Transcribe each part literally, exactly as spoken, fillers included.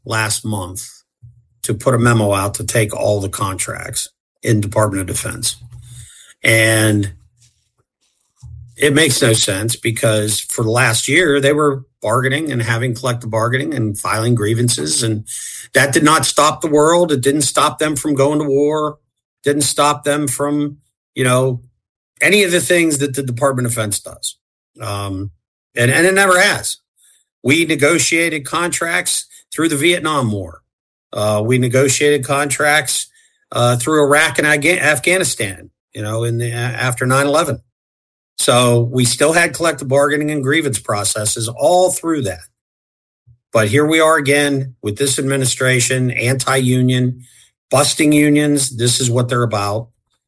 last month to put a memo out to take all the contracts in Department of Defense. And it makes no sense because for the last year, they were bargaining and having collective bargaining and filing grievances. And that did not stop the world. It didn't stop them from going to war. Didn't stop them from, you know, any of the things that the Department of Defense does. Um, and, and it never has. We negotiated contracts through the Vietnam War. Uh, we negotiated contracts uh, through Iraq and Afghanistan, you know, in the, after nine eleven. So we still had collective bargaining and grievance processes all through that. But here we are again with this administration, anti-union, busting unions. This is what they're about.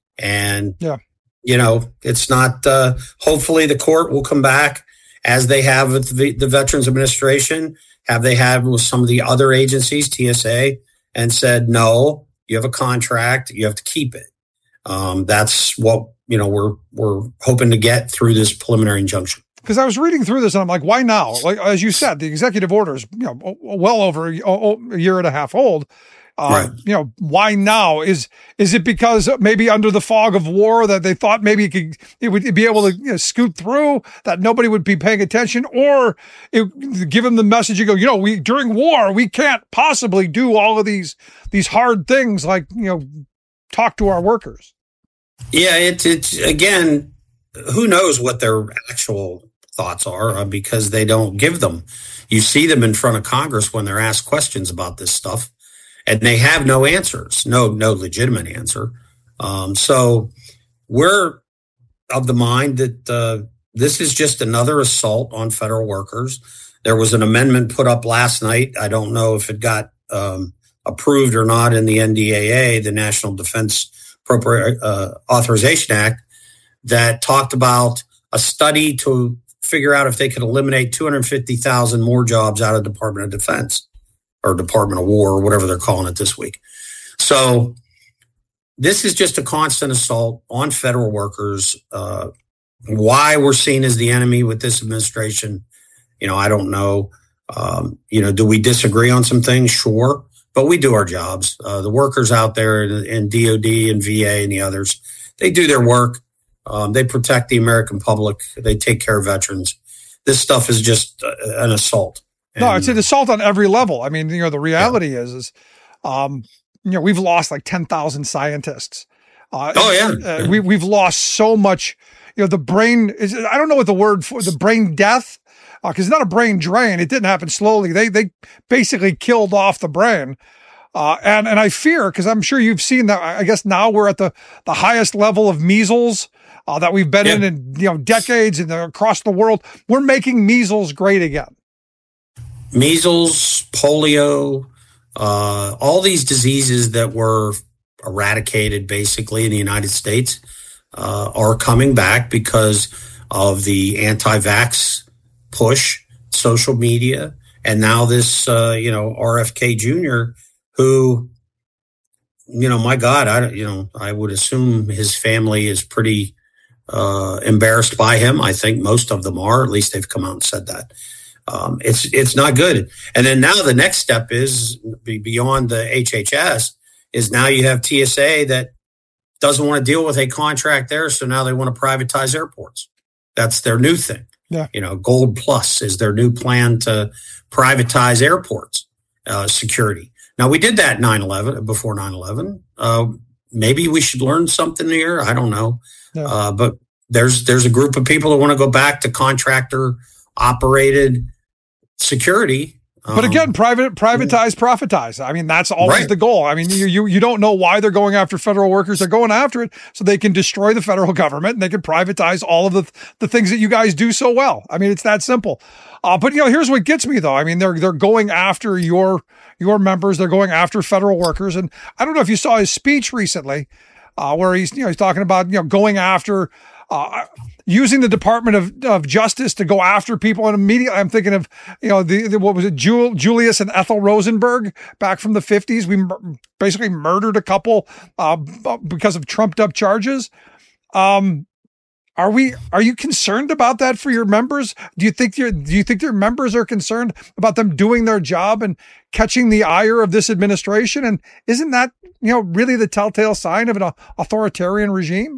And, yeah. you know, it's not, uh, hopefully the court will come back as they have with the, the Veterans Administration, have they had with some of the other agencies, T S A, and said, no, you have a contract, you have to keep it. Um, that's what, you know, we're, we're hoping to get through this preliminary injunction. Because I was reading through this and I'm like, why now? Like, as you said, the executive order is, you know, well over a year and a half old. Uh, right. You know, why now? Is is it because maybe under the fog of war that they thought maybe it could it would be able to you know, scoot through, that nobody would be paying attention, or it, give them the message you go, you know, we during war we can't possibly do all of these these hard things like you know talk to our workers. Yeah, it's it's again, who knows what their actual thoughts are uh, because they don't give them. You see them in front of Congress when they're asked questions about this stuff. And they have no answers, no, no legitimate answer. Um, so we're of the mind that uh, this is just another assault on federal workers. There was an amendment put up last night. I don't know if it got um, approved or not in the N D A A, the National Defense Appropri- uh, Authorization Act, that talked about a study to figure out if they could eliminate two hundred fifty thousand more jobs out of Department of Defense. Or Department of War, or whatever they're calling it this week. So this is just a constant assault on federal workers. Uh, why we're seen as the enemy with this administration, you know, I don't know. Um, you know, do we disagree on some things? Sure. But we do our jobs. Uh, the workers out there in, in D O D and V A and the others, they do their work. Um, they protect the American public. They take care of veterans. This stuff is just uh, an assault. No, it's an assault on every level. I mean, you know, the reality yeah. is, is, um, you know, we've lost like ten thousand scientists. Uh, oh yeah. Uh, we, we've lost so much, you know, the brain is, I don't know what the word for the brain death, uh, cause it's not a brain drain. It didn't happen slowly. They, they basically killed off the brain. Uh, and, and I fear, cause I'm sure you've seen that. I guess now we're at the, the highest level of measles, uh, that we've been yeah. in, in, you know, decades and across the world. We're making measles great again. Measles, polio, uh, all these diseases that were eradicated basically in the United States uh, are coming back because of the anti-vax push, social media, and now this, uh, you know, R F K Junior, who, you know, my God, I, you know, I would assume his family is pretty uh, embarrassed by him. I think most of them are, at least they've come out and said that. Um, it's it's not good. And then now the next step is beyond the H H S is now you have T S A that doesn't want to deal with a contract there, so now they want to privatize airports. That's their new thing. Yeah. You know, Gold Plus is their new plan to privatize airports uh, security. Now we did that nine eleven before nine eleven. Uh, maybe we should learn something here. I don't know, yeah. uh, but there's there's a group of people that want to go back to contractor operated security. But again, um, private, privatize, profitize. I mean, that's always right. the goal. I mean, you, you, you don't know why they're going after federal workers. They're going after it so they can destroy the federal government and they can privatize all of the, the things that you guys do so well. I mean, it's that simple. Uh, but you know, here's what gets me though. I mean, they're, they're going after your, your members. They're going after federal workers. And I don't know if you saw his speech recently, uh, where he's, you know, he's talking about, you know, going after, Uh, using the Department of, of Justice to go after people. And immediately I'm thinking of, you know, the, the what was it, Jul, Julius and Ethel Rosenberg back from the fifties. We mur- basically murdered a couple uh, because of trumped up charges. Um, Are we? Are you concerned about that for your members? Do you think your Do you think your members are concerned about them doing their job and catching the ire of this administration? And isn't that, you know, really the telltale sign of an authoritarian regime?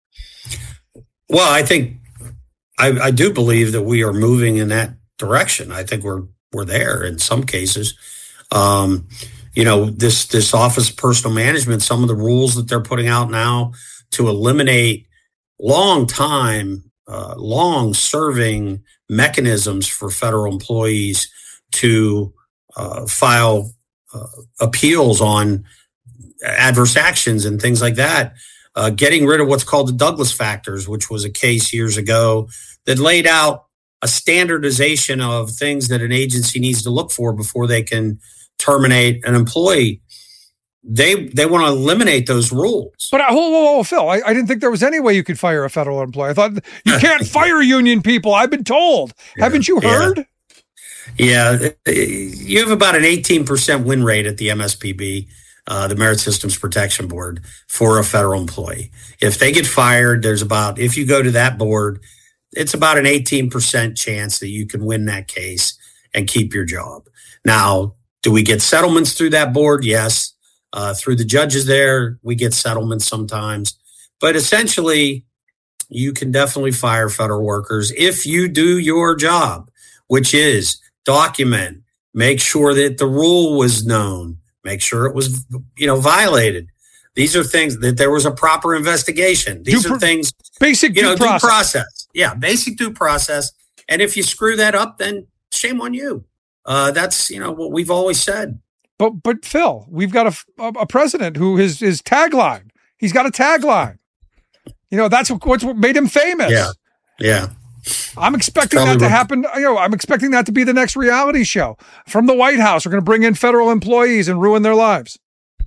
Well, I think I, I do believe that we are moving in that direction. I think we're we're there in some cases. Um, you know, this this Office of Personnel Management, some of the rules that they're putting out now to eliminate long time, uh, long serving mechanisms for federal employees to uh, file uh, appeals on adverse actions and things like that. Uh, getting rid of what's called the Douglas factors, which was a case years ago that laid out a standardization of things that an agency needs to look for before they can terminate an employee. They they want to eliminate those rules. But uh, whoa, whoa, whoa, Phil, I, I didn't think there was any way you could fire a federal employee. I thought you can't fire union people. I've been told. Yeah, Haven't you heard? Yeah. yeah, you have about an eighteen percent win rate at the M S P B, uh, the Merit Systems Protection Board, for a federal employee. If they get fired, there's about, if you go to that board, it's about an eighteen percent chance that you can win that case and keep your job. Now, do we get settlements through that board? Yes. Uh, through the judges there, we get settlements sometimes. But essentially, you can definitely fire federal workers if you do your job, which is document, make sure that the rule was known, make sure it was, you know, violated. These are things that there was a proper investigation. These due are things, basic you know, due process. due process. Yeah, basic due process. And if you screw that up, then shame on you. Uh, that's, you know, what we've always said. But, but Phil, we've got a, a president who his, his tagline, he's got a tagline. You know, that's what, what's what made him famous. Yeah. Yeah. I'm expecting that to right. happen. You know, I'm expecting that to be the next reality show from the White House. We're going to bring in federal employees and ruin their lives.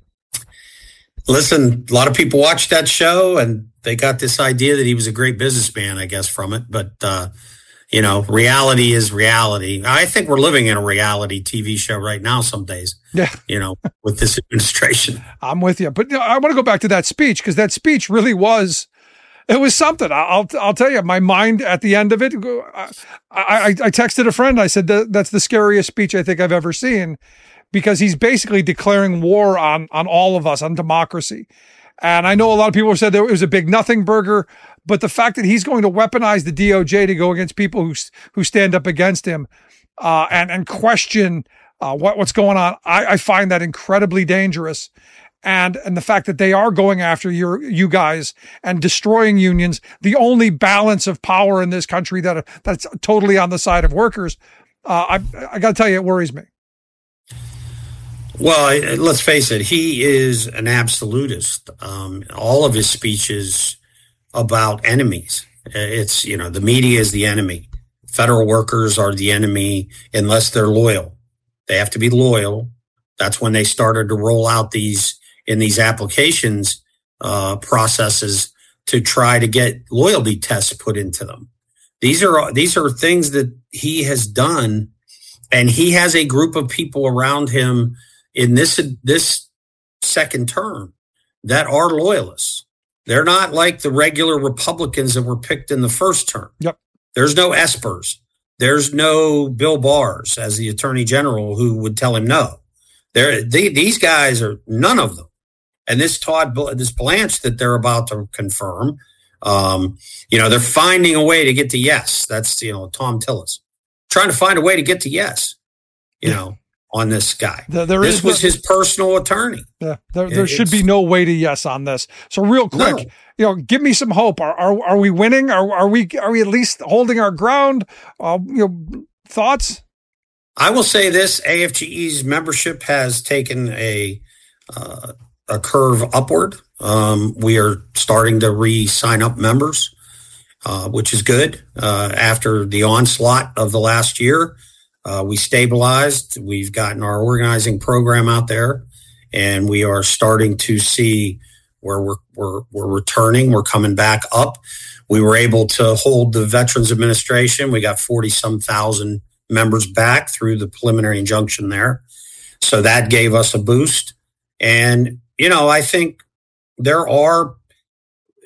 Listen, a lot of people watched that show and they got this idea that he was a great businessman, I guess, from it. But, uh, you know, reality is reality. I think we're living in a reality T V show right now some days, yeah. you know, with this administration. I'm with you. But you know, I want to go back to that speech because that speech really was, it was something. I'll I'll tell you, my mind at the end of it, I, I, I texted a friend. I said, that, that's the scariest speech I think I've ever seen because he's basically declaring war on, on all of us, on democracy. And I know a lot of people said that it was a big nothing burger, but the fact that he's going to weaponize the D O J to go against people who who stand up against him uh, and and question uh, what what's going on, I, I find that incredibly dangerous. And and the fact that they are going after your you guys and destroying unions, the only balance of power in this country that that's totally on the side of workers, uh, I I got to tell you, it worries me. Well, let's face it, he is an absolutist. Um, all of his speeches about enemies. It's, you know, the media is the enemy. Federal workers are the enemy unless they're loyal. They have to be loyal. That's when they started to roll out these, in these applications, uh, processes to try to get loyalty tests put into them. These are, these are things that he has done, and he has a group of people around him in this, this second term that are loyalists. They're not like the regular Republicans that were picked in the first term. Yep. There's no Espers. There's no Bill Barrs as the attorney general who would tell him no. There, they, these guys are none of them. And this Todd, this Blanche that they're about to confirm, um, you know, they're finding a way to get to yes. That's, you know, Tom Tillis trying to find a way to get to yes, you yeah. know, on this guy. The, there this is was the, his personal attorney. Yeah, there, there should be no way to yes on this. So real quick, no. you know, give me some hope. Are are, are we winning? Are are we are we at least holding our ground? Uh, you know, thoughts? I will say this: A F G E's membership has taken a uh, a curve upward. Um, we are starting to re-sign up members, uh, which is good. Uh, after the onslaught of the last year, uh, we stabilized. We've gotten our organizing program out there, and we are starting to see where we're we're we're returning. We're coming back up. We were able to hold the Veterans Administration. We got forty some thousand members back through the preliminary injunction there. So that gave us a boost. And, you know, I think there are,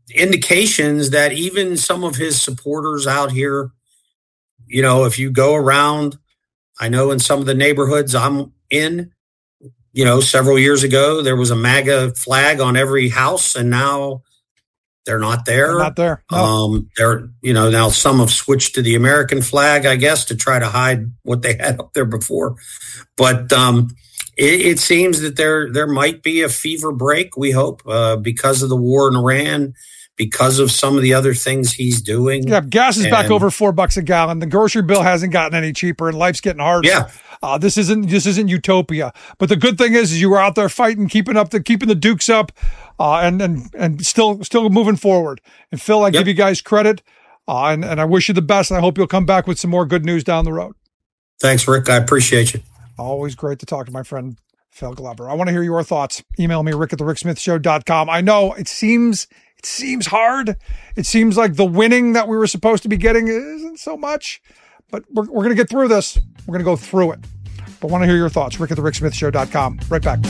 indications that even some of his supporters out here, you know, if you go around, I know in some of the neighborhoods I'm in, you know, several years ago, there was a MAGA flag on every house, and now they're not there. They're not there. No. Um, they're, you know, now some have switched to the American flag, I guess, to try to hide what they had up there before. But um, it, it seems that there there might be a fever break, we hope, uh, because of the war in Iran, because of some of the other things he's doing. Yeah, gas is and, back over four bucks a gallon. The grocery bill hasn't gotten any cheaper, and life's getting harder. Yeah. Uh, this isn't this isn't utopia. But the good thing is, is you were out there fighting, keeping up the keeping the dukes up, uh, and and and still still moving forward. And Phil, I yep. give you guys credit, uh, and and I wish you the best. And I hope you'll come back with some more good news down the road. Thanks, Rick. I appreciate you. Always great to talk to my friend Phil Glover. I want to hear your thoughts. Email me, Rick at the Rick Smith Show dot com. I know it seems it seems hard. It seems like the winning that we were supposed to be getting isn't so much. But we're, we're going to get through this. We're going to go through it. But I want to hear your thoughts. Rick at the Rick Smith Show dot com. Right back.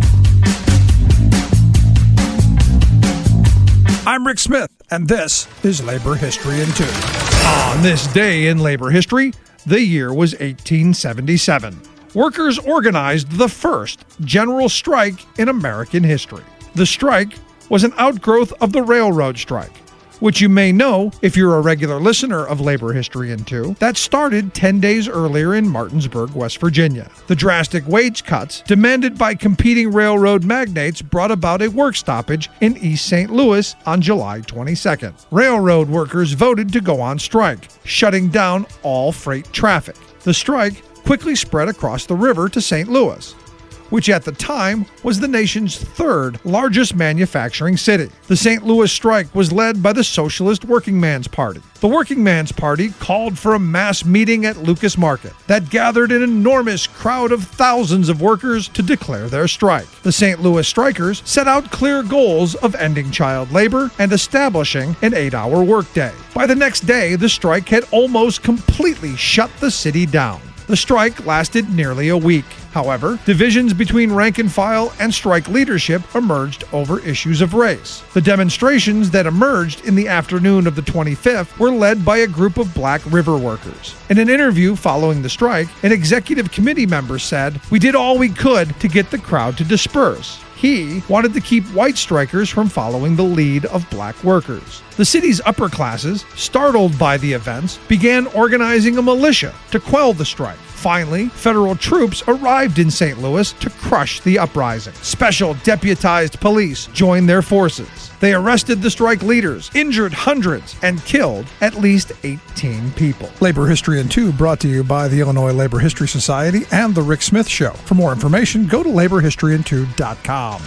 I'm Rick Smith, and this is Labor History in Two. On this day in labor history, the year was eighteen seventy-seven. Workers organized the first general strike in American history. The strike was an outgrowth of the railroad strike, which you may know if you're a regular listener of Labor History in Two, that started ten days earlier in Martinsburg, West Virginia. The drastic wage cuts demanded by competing railroad magnates brought about a work stoppage in East Saint Louis on July twenty-second. Railroad workers voted to go on strike, shutting down all freight traffic. The strike quickly spread across the river to Saint Louis, which at the time was the nation's third largest manufacturing city. The Saint Louis strike was led by the Socialist Working Man's Party. The Working Man's Party called for a mass meeting at Lucas Market that gathered an enormous crowd of thousands of workers to declare their strike. The Saint Louis strikers set out clear goals of ending child labor and establishing an eight-hour workday. By the next day, the strike had almost completely shut the city down. The strike lasted nearly a week. However, divisions between rank and file and strike leadership emerged over issues of race. The demonstrations that emerged in the afternoon of the twenty-fifth were led by a group of black river workers. In an interview following the strike, an executive committee member said, "We did all we could to get the crowd to disperse." He wanted to keep white strikers from following the lead of black workers. The city's upper classes, startled by the events, began organizing a militia to quell the strike. Finally, federal troops arrived in Saint Louis to crush the uprising. Special deputized police joined their forces. They arrested the strike leaders, injured hundreds, and killed at least eighteen people. Labor History in Two brought to you by the Illinois Labor History Society and The Rick Smith Show. For more information, go to labor history in two dot com.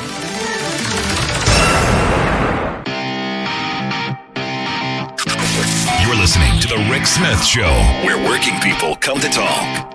You're listening to The Rick Smith Show, where working people come to talk.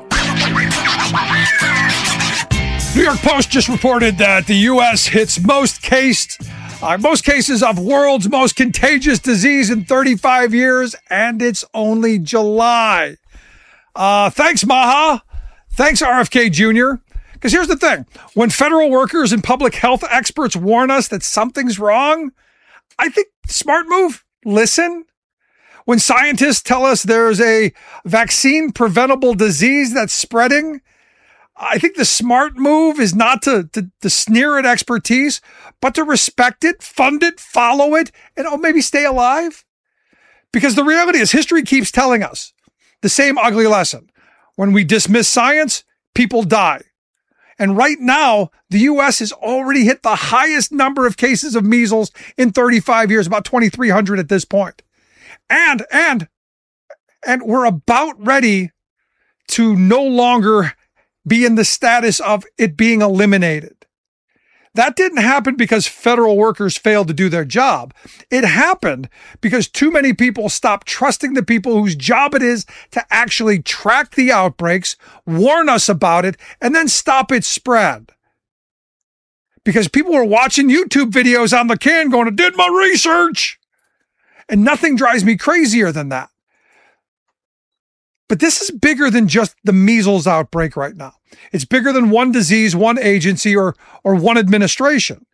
New York Post just reported that the U S hits most case, uh, most cases of world's most contagious disease in thirty-five years, and it's only July. Uh, thanks, Maha. Thanks, R F K Junior Because here's the thing. When federal workers and public health experts warn us that something's wrong, I think smart move, listen. When scientists tell us there's a vaccine preventable disease that's spreading, I think the smart move is not to, to, to sneer at expertise, but to respect it, fund it, follow it, and oh, maybe stay alive. Because the reality is history keeps telling us the same ugly lesson. When we dismiss science, people die. And right now, the U S has already hit the highest number of cases of measles in thirty-five years, about twenty-three hundred at this point. And, and, and we're about ready to no longer be in the status of it being eliminated. That didn't happen because federal workers failed to do their job. It happened because too many people stopped trusting the people whose job it is to actually track the outbreaks, warn us about it, and then stop its spread. Because people were watching YouTube videos on the can going, I did my research. And nothing drives me crazier than that. But this is bigger than just the measles outbreak right now. It's bigger than one disease, one agency, or, or one administration.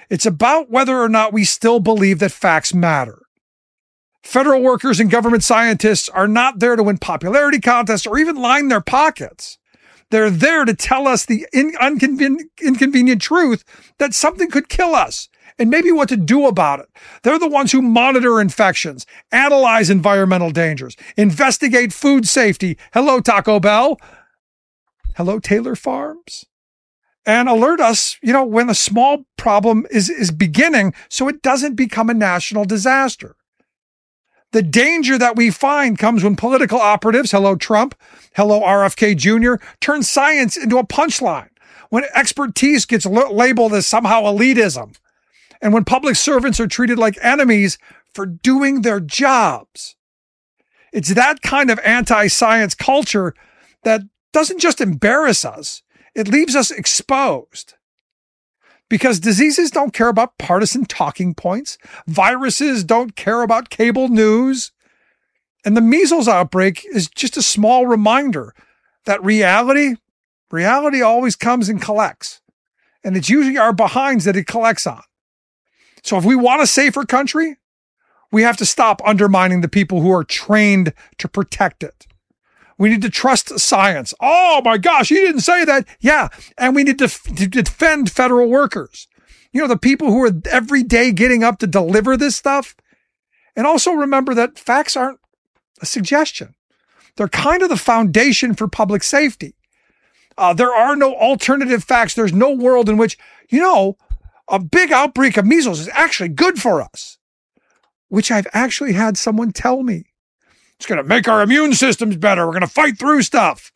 It's about whether or not we still believe that facts matter. Federal workers and government scientists are not there to win popularity contests or even line their pockets. They're there to tell us the in- unconven- inconvenient truth that something could kill us and maybe what to do about it. They're the ones who monitor infections, analyze environmental dangers, investigate food safety. Hello, Taco Bell. Hello, Taylor Farms. And alert us, you know, when a small problem is, is beginning so it doesn't become a national disaster. The danger that we find comes when political operatives, hello Trump, hello R F K Junior, turn science into a punchline, when expertise gets l- labeled as somehow elitism, and when public servants are treated like enemies for doing their jobs. It's that kind of anti-science culture that doesn't just embarrass us, it leaves us exposed. Because diseases don't care about partisan talking points. Viruses don't care about cable news. And the measles outbreak is just a small reminder that reality, reality always comes and collects. And it's usually our behinds that it collects on. So if we want a safer country, we have to stop undermining the people who are trained to protect it. We need to trust science. Oh my gosh, he didn't say that. Yeah. And we need to, f- to defend federal workers. You know, the people who are every day getting up to deliver this stuff. And also remember that facts aren't a suggestion. They're kind of the foundation for public safety. Uh, there are no alternative facts. There's no world in which, you know, a big outbreak of measles is actually good for us, which I've actually had someone tell me. It's going to make our immune systems better. We're going to fight through stuff.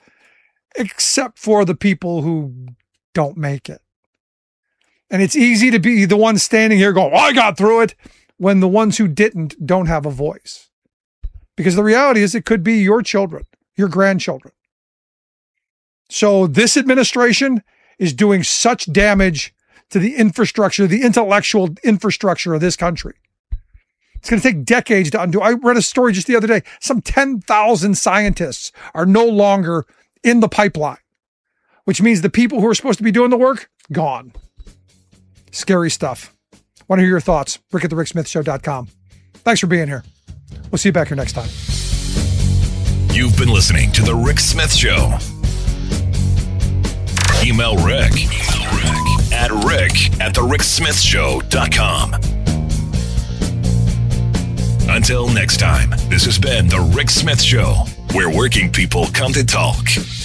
Except for the people who don't make it. And it's easy to be the one standing here going, well, I got through it, when the ones who didn't don't have a voice. Because the reality is it could be your children, your grandchildren. So this administration is doing such damage to the infrastructure, the intellectual infrastructure of this country. It's going to take decades to undo. I read a story just the other day. Some ten thousand scientists are no longer in the pipeline, which means the people who are supposed to be doing the work, gone. Scary stuff. Want to hear your thoughts? Rick at the Rick Smith Show dot com. Thanks for being here. We'll see you back here next time. You've been listening to The Rick Smith Show. Email Rick, Email Rick at rick at the rick smith show dot com. Until next time, this has been The Rick Smith Show, where working people come to talk.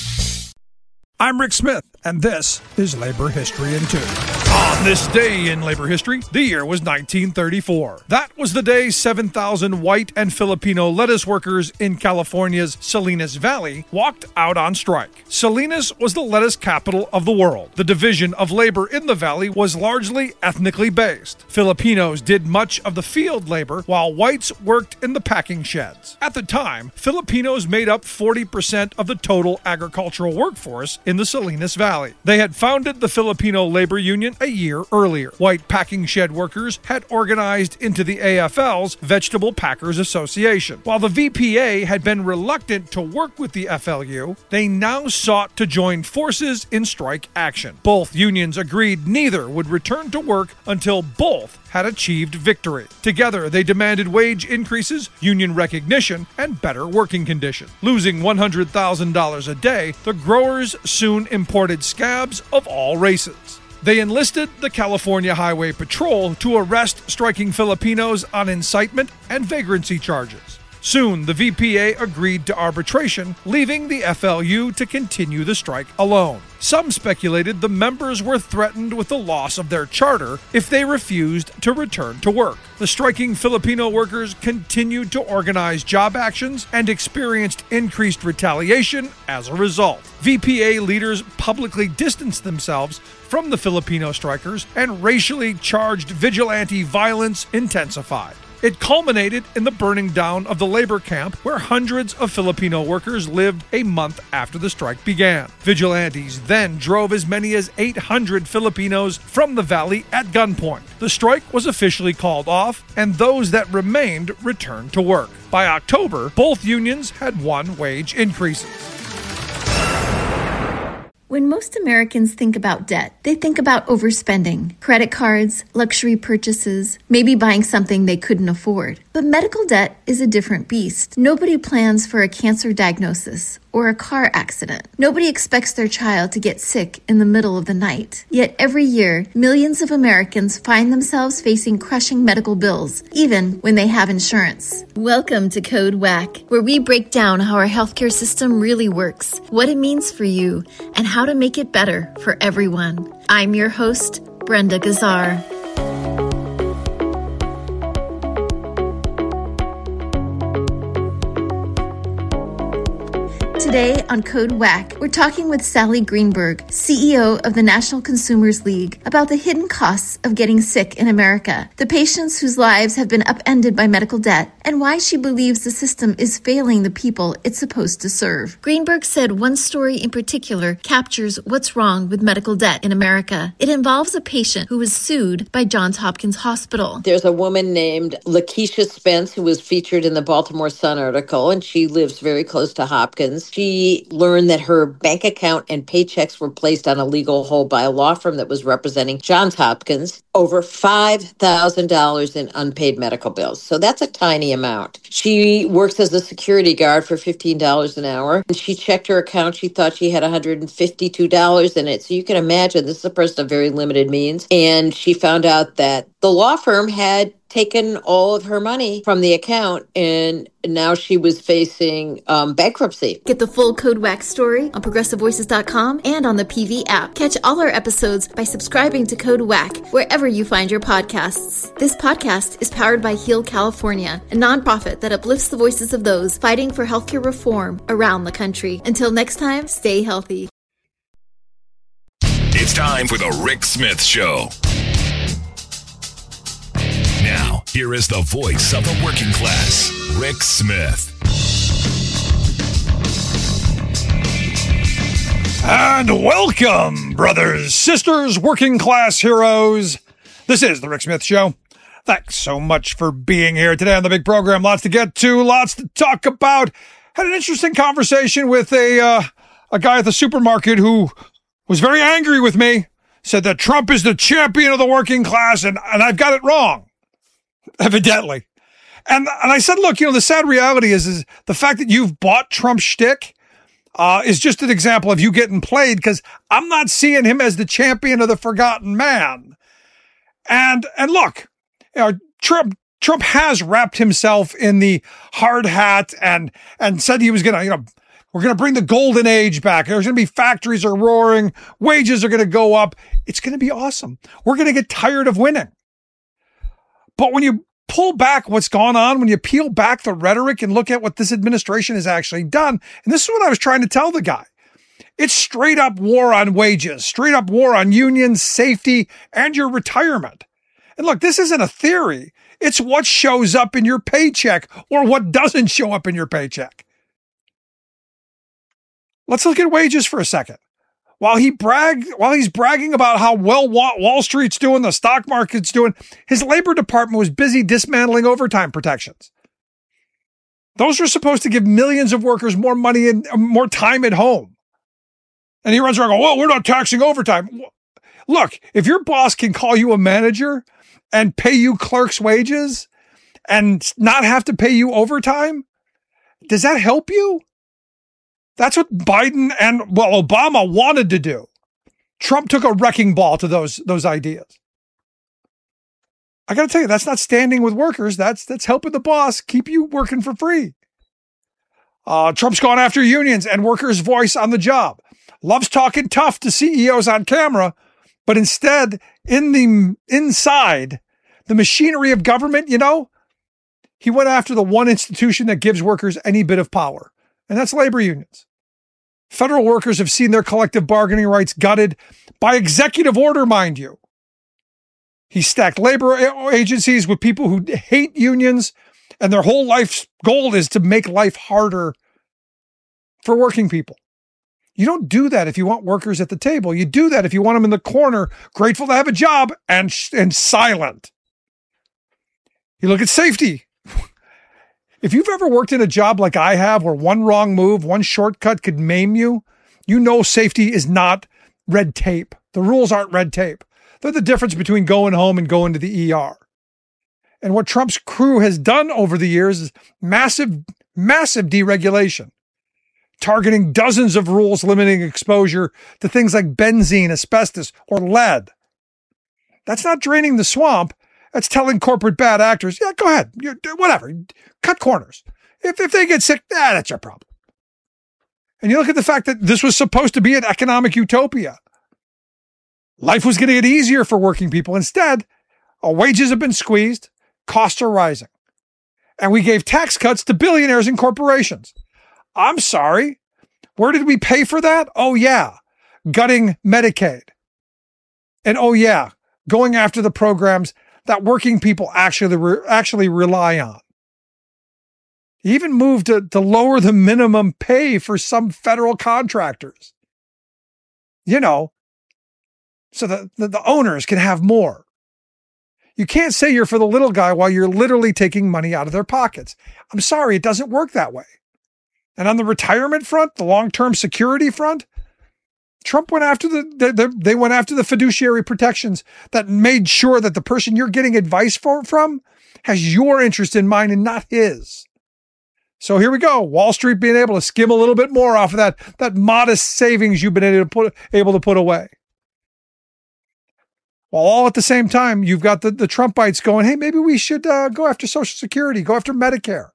I'm Rick Smith, and this is Labor History in Two. On this day in labor history, the year was nineteen thirty-four. That was the day seven thousand white and Filipino lettuce workers in California's Salinas Valley walked out on strike. Salinas was the lettuce capital of the world. The division of labor in the valley was largely ethnically based. Filipinos did much of the field labor, while whites worked in the packing sheds. At the time, Filipinos made up forty percent of the total agricultural workforce in the Salinas Valley. They had founded the Filipino Labor Union a year earlier. White packing shed workers had organized into the A F L's Vegetable Packers Association. While the V P A had been reluctant to work with the F L U, they now sought to join forces in strike action. Both unions agreed neither would return to work until both had achieved victory. Together, they demanded wage increases, union recognition, and better working conditions. Losing one hundred thousand dollars a day, the growers soon imported scabs of all races. They enlisted the California Highway Patrol to arrest striking Filipinos on incitement and vagrancy charges. Soon, the V P A agreed to arbitration, leaving the F L U to continue the strike alone. Some speculated the members were threatened with the loss of their charter if they refused to return to work. The striking Filipino workers continued to organize job actions and experienced increased retaliation as a result. V P A leaders publicly distanced themselves from the Filipino strikers, and racially charged vigilante violence intensified. It culminated in the burning down of the labor camp where hundreds of Filipino workers lived a month after the strike began. Vigilantes then drove as many as eight hundred Filipinos from the valley at gunpoint. The strike was officially called off, and those that remained returned to work. By October, both unions had won wage increases. When most Americans think about debt, they think about overspending, credit cards, luxury purchases, maybe buying something they couldn't afford. But medical debt is a different beast. Nobody plans for a cancer diagnosis or a car accident. Nobody expects their child to get sick in the middle of the night. Yet every year, millions of Americans find themselves facing crushing medical bills, even when they have insurance. Welcome to Code Whack, where we break down how our healthcare system really works, what it means for you, and how to make it better for everyone. I'm your host, Brenda Gazzar. Today on Code Whack, we're talking with Sally Greenberg, C E O of the National Consumers League, about the hidden costs of getting sick in America, the patients whose lives have been upended by medical debt, and why she believes the system is failing the people it's supposed to serve. Greenberg said one story in particular captures what's wrong with medical debt in America. It involves a patient who was sued by Johns Hopkins Hospital. There's a woman named Lakeisha Spence who was featured in the Baltimore Sun article, and she lives very close to Hopkins. She learned that her bank account and paychecks were placed on a legal hold by a law firm that was representing Johns Hopkins, over five thousand dollars in unpaid medical bills. So that's a tiny amount. She works as a security guard for fifteen dollars an hour. And she checked her account. She thought she had one hundred fifty-two dollars in it. So you can imagine this is a person of very limited means. And she found out that the law firm had taken all of her money from the account, and now she was facing um, bankruptcy. Get the full Code Whack story on progressive voices dot com and on the P V app. Catch all our episodes by subscribing to Code Whack wherever you find your podcasts. This podcast is powered by Heal California, a nonprofit that uplifts the voices of those fighting for healthcare reform around the country. Until next time, stay healthy. It's time for the Rick Smith Show. Now, here is the voice of the working class, Rick Smith. And welcome, brothers, sisters, working class heroes. This is the Rick Smith Show. Thanks so much for being here today on the big program. Lots to get to, lots to talk about. Had an interesting conversation with a uh, a guy at the supermarket who was very angry with me. Said that Trump is the champion of the working class, and, and I've got it wrong. Evidently. And and I said, look, you know, the sad reality is, is the fact that you've bought Trump's shtick uh, is just an example of you getting played, because I'm not seeing him as the champion of the forgotten man. And and look, you know, Trump Trump has wrapped himself in the hard hat and and said he was going to, you know, we're going to bring the golden age back. There's going to be factories are roaring, wages are going to go up. It's going to be awesome. We're going to get tired of winning. But when you pull back what's gone on, when you peel back the rhetoric and look at what this administration has actually done, and this is what I was trying to tell the guy, it's straight up war on wages, straight up war on unions, safety, and your retirement. And look, this isn't a theory. It's what shows up in your paycheck or what doesn't show up in your paycheck. Let's look at wages for a second. While he bragged, while he's bragging about how well Wall Street's doing, the stock market's doing, his labor department was busy dismantling overtime protections. Those are supposed to give millions of workers more money and more time at home. And he runs around going, well, we're not taxing overtime. Look, if your boss can call you a manager and pay you clerks' wages and not have to pay you overtime, does that help you? That's what Biden and, well, Obama wanted to do. Trump took a wrecking ball to those, those ideas. I got to tell you, that's not standing with workers. That's, that's helping the boss keep you working for free. Uh, Trump's gone after unions and workers' voice on the job. Loves talking tough to C E Os on camera, but instead, in the inside, the machinery of government, you know, he went after the one institution that gives workers any bit of power. And that's labor unions. Federal workers have seen their collective bargaining rights gutted by executive order, mind you. He stacked labor agencies with people who hate unions, and their whole life's goal is to make life harder for working people. You don't do that if you want workers at the table. You do that if you want them in the corner, grateful to have a job and, and silent. You look at safety. If you've ever worked in a job like I have, where one wrong move, one shortcut could maim you, You know safety is not red tape. The rules aren't red tape. They're the difference between going home and going to the E R. And what Trump's crew has done over the years is massive, massive deregulation, targeting dozens of rules limiting exposure to things like benzene, asbestos, or lead. That's not draining the swamp. That's telling corporate bad actors, yeah, go ahead, you, whatever, cut corners. If, if they get sick, ah, that's your problem. And you look at the fact that this was supposed to be an economic utopia. Life was going to get easier for working people. Instead, our wages have been squeezed, costs are rising. And we gave tax cuts to billionaires and corporations. I'm sorry. Where did we pay for that? Oh, yeah. Gutting Medicaid. And oh, yeah. Going after the programs that working people actually, re- actually rely on. He even moved to, to lower the minimum pay for some federal contractors. You know, so that the, the owners can have more. You can't say you're for the little guy while you're literally taking money out of their pockets. I'm sorry, it doesn't work that way. And on the retirement front, the long-term security front, Trump went after the, the, the they went after the fiduciary protections that made sure that the person you're getting advice for, from has your interest in mind and not his. So here we go. Wall Street being able to skim a little bit more off of that, that modest savings you've been able to put, able to put away. While all at the same time, you've got the, the Trumpites going, hey, maybe we should uh, go after Social Security, go after Medicare.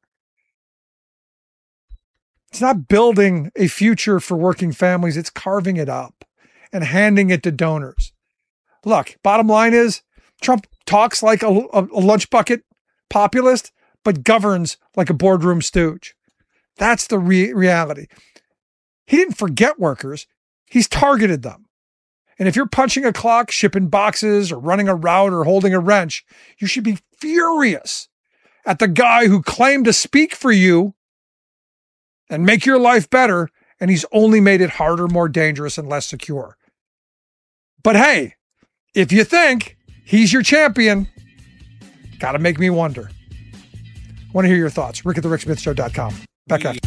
It's not building a future for working families. It's carving it up and handing it to donors. Look, bottom line is Trump talks like a, a, a lunch bucket populist, but governs like a boardroom stooge. That's the re- reality. He didn't forget workers. He's targeted them. And if you're punching a clock, shipping boxes, or running a route, or holding a wrench, you should be furious at the guy who claimed to speak for you and make your life better, and he's only made it harder, more dangerous, and less secure. But hey, if you think he's your champion, gotta make me wonder. I want to hear your thoughts. Rick at the Rick Smith Show dot com. Back after.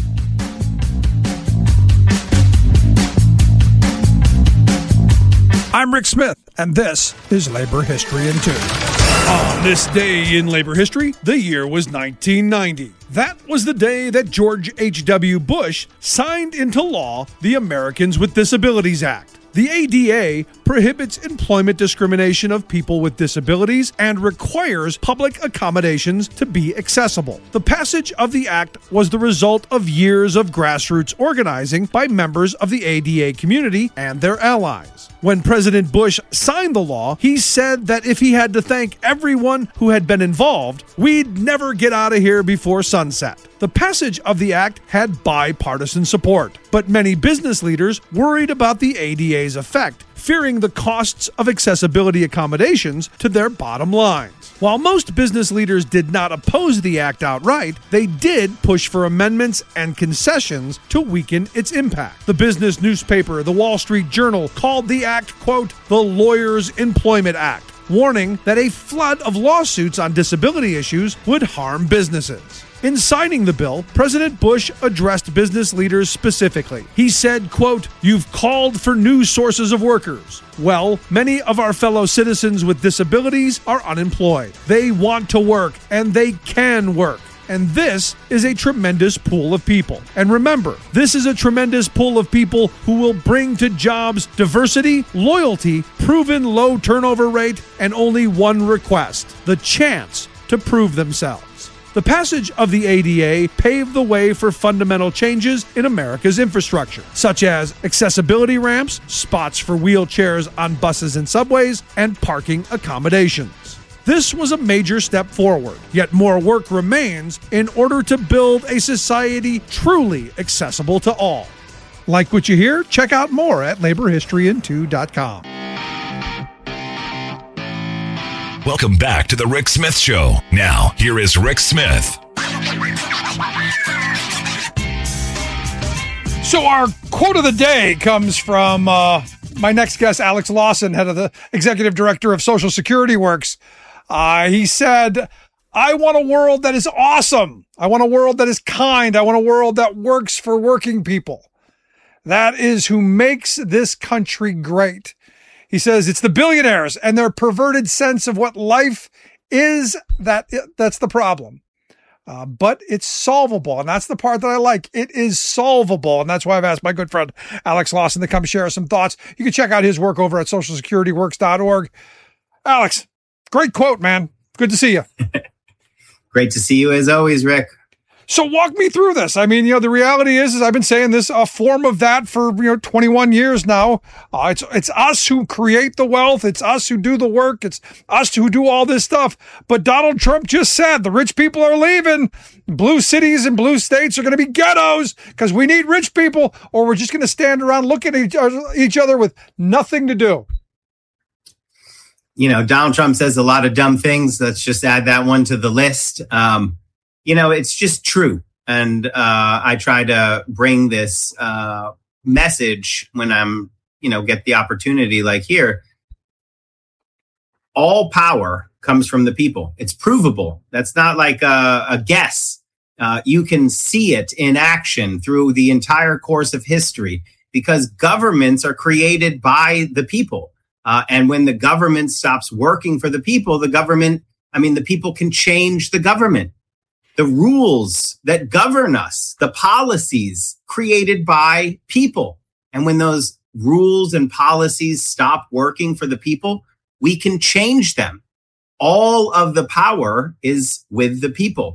I'm Rick Smith, and this is Labor History in Two. On this day in labor history, the year was nineteen ninety. That was the day that George H W. Bush signed into law the Americans with Disabilities Act. The A D A prohibits employment discrimination of people with disabilities and requires public accommodations to be accessible. The passage of the act was the result of years of grassroots organizing by members of the A D A community and their allies. When President Bush signed the law, he said that if he had to thank everyone who had been involved, we'd never get out of here before sunset. The passage of the act had bipartisan support, but many business leaders worried about the A D A's effect, fearing the costs of accessibility accommodations to their bottom lines. While most business leaders did not oppose the act outright, they did push for amendments and concessions to weaken its impact. The business newspaper, The Wall Street Journal, called the act, quote, the Lawyers' Employment Act, warning that a flood of lawsuits on disability issues would harm businesses. In signing the bill, President Bush addressed business leaders specifically. He said, quote, you've called for new sources of workers. Well, many of our fellow citizens with disabilities are unemployed. They want to work, and they can work. And this is a tremendous pool of people. And remember, this is a tremendous pool of people who will bring to jobs diversity, loyalty, proven low turnover rate, and only one request, the chance to prove themselves. The passage of the A D A paved the way for fundamental changes in America's infrastructure, such as accessibility ramps, spots for wheelchairs on buses and subways, and parking accommodations. This was a major step forward, yet more work remains in order to build a society truly accessible to all. Like what you hear? Check out more at labor history in two dot com. Welcome back to the Rick Smith Show. Now, here is Rick Smith. So our quote of the day comes from uh, my next guest, Alex Lawson, head of the executive director of Social Security Works. Uh, he said, I want a world that is awesome. I want a world that is kind. I want a world that works for working people. That is who makes this country great. He says it's the billionaires and their perverted sense of what life is that that's the problem. Uh, but it's solvable. And that's the part that I like. It is solvable. And that's why I've asked my good friend Alex Lawson to come share some thoughts. You can check out his work over at social security works dot org. Alex, great quote, man. Good to see you. Great to see you as always, Rick. So walk me through this. I mean, you know, the reality is, is I've been saying this, a form of that for, you know, twenty-one years now. Uh, it's, it's us who create the wealth. It's us who do the work. It's us who do all this stuff. But Donald Trump just said the rich people are leaving. Blue cities and blue states are going to be ghettos because we need rich people, or we're just going to stand around looking at each other, each other with nothing to do. You know, Donald Trump says a lot of dumb things. Let's just add that one to the list. Um, You know, it's just true. And uh, I try to bring this uh, message when I'm, you know, get the opportunity like here. All power comes from the people. It's provable. That's not like a, a guess. Uh, you can see it in action through the entire course of history because governments are created by the people. Uh, and when the government stops working for the people, the government, I mean, the people can change the government. The rules that govern us, the policies created by people. And when those rules and policies stop working for the people, we can change them. All of the power is with the people.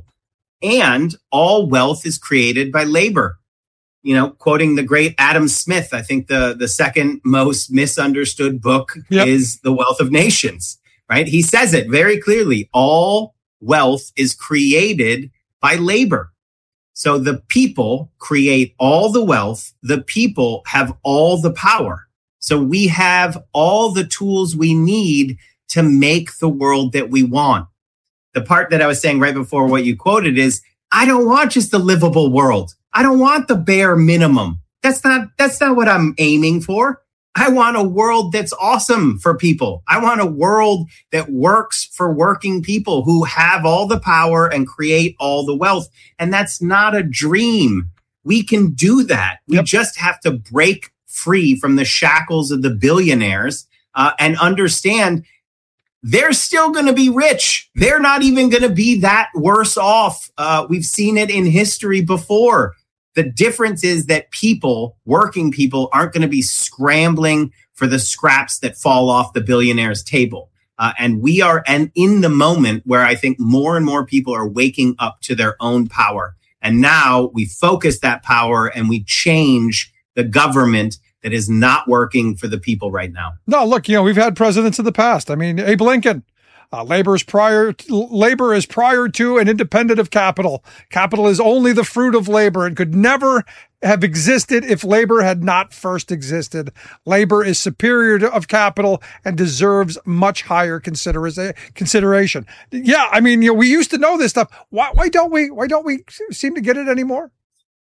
And all wealth is created by labor. You know, quoting the great Adam Smith, I think the, the second most misunderstood book yep. is The Wealth of Nations, right? He says it very clearly. All wealth is created by labor. So the people create all the wealth. The people have all the power. So we have all the tools we need to make the world that we want. The part that I was saying right before what you quoted is, I don't want just a livable world. I don't want the bare minimum. That's not, that's not what I'm aiming for. I want a world that's awesome for people. I want a world that works for working people who have all the power and create all the wealth. And that's not a dream. We can do that. We yep. just have to break free from the shackles of the billionaires uh, and understand they're still going to be rich. They're not even going to be that worse off. Uh, we've seen it in history before. The difference is that people, working people, aren't going to be scrambling for the scraps that fall off the billionaire's table. Uh, and we are and in the moment where I think more and more people are waking up to their own power. And now we focus that power and we change the government that is not working for the people right now. No, look, you know, we've had presidents in the past. I mean, Abe Lincoln. Uh, labor is prior to, labor is prior to and independent of capital. Capital is only the fruit of labor and could never have existed if labor had not first existed. Labor is superior to, of capital and deserves much higher considera- consideration. Yeah, I mean, you know, we used to know this stuff. Why, why don't we? Why don't we seem to get it anymore?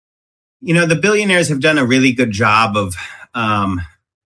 You know, the billionaires have done a really good job of um,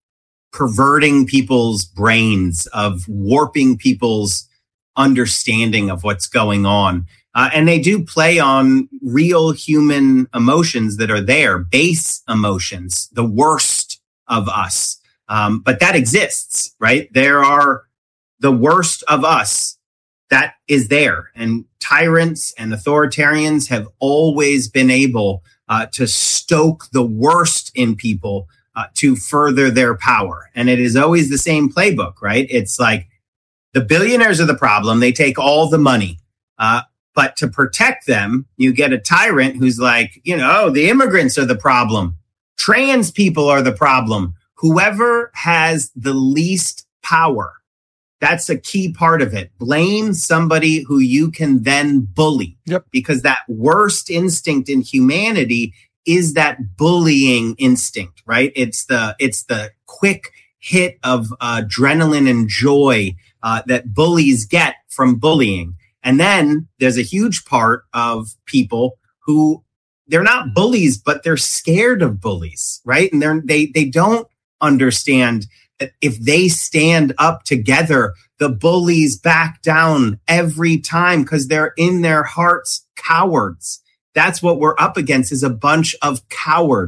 perverting people's brains, of warping people's understanding of what's going on. Uh, and they do play on real human emotions that are there, base emotions, the worst of us. Um, but that exists, right? There are the worst of us that is there. And tyrants and authoritarians have always been able uh, to stoke the worst in people uh, to further their power. And it is always the same playbook, right? It's like, the billionaires are the problem. They take all the money. Uh, but to protect them, you get a tyrant who's like, you know, oh, the immigrants are the problem. Trans people are the problem. Whoever has the least power, that's a key part of it. Blame somebody who you can then bully. Yep. Because that worst instinct in humanity is that bullying instinct, right? It's the, it's the quick hit of uh, adrenaline and joy Uh, that bullies get from bullying. And then there's a huge part of people who they're not bullies, but they're scared of bullies, right? And they're, they, they don't understand that if they stand up together, the bullies back down every time because they're in their hearts cowards. That's what we're up against, is a bunch of cowards.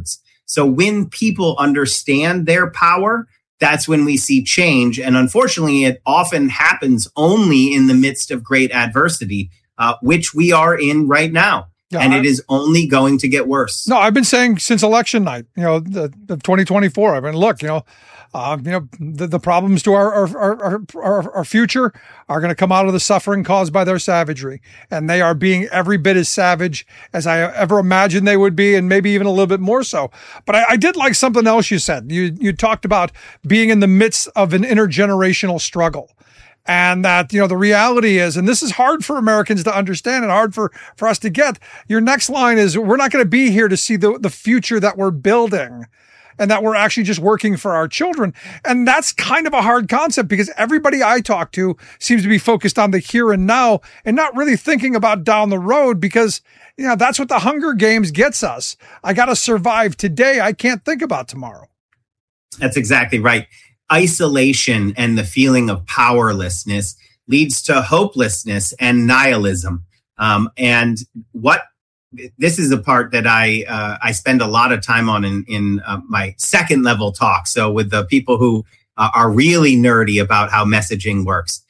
So when people understand their power, that's when we see change. And unfortunately, it often happens only in the midst of great adversity, uh, which we are in right now. Yeah, and it is only going to get worse. No, I've been saying since election night, you know, the, the twenty twenty-four, I mean, look, you know, uh, you know, the, the problems to our, our, our, our, our future are going to come out of the suffering caused by their savagery. And they are being every bit as savage as I ever imagined they would be, and maybe even a little bit more so. But I, I did like something else you said. You, you talked about being in the midst of an intergenerational struggle. And that, you know, the reality is, and this is hard for Americans to understand and hard for, for us to get, your next line is, we're not going to be here to see the, the future that we're building, and that we're actually just working for our children. And that's kind of a hard concept, because everybody I talk to seems to be focused on the here and now and not really thinking about down the road, because, you know, that's what the Hunger Games gets us. I got to survive today. I can't think about tomorrow. That's exactly right. Isolation and the feeling of powerlessness leads to hopelessness and nihilism. Um, and what this is the part that I uh, I spend a lot of time on in in uh, my second level talk. So with the people who uh, are really nerdy about how messaging works,